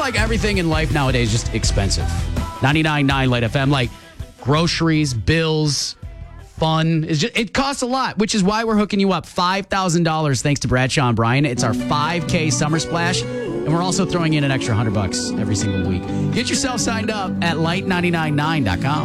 like everything in life nowadays is just expensive. 99.9 Light FM, like groceries, bills, fun. It costs a lot, which is why we're hooking you up. $5,000 thanks to Bradshaw and Bryan. It's our 5K Summer Splash. And we're also throwing in an extra $100 every single week. Get yourself signed up at light999.com.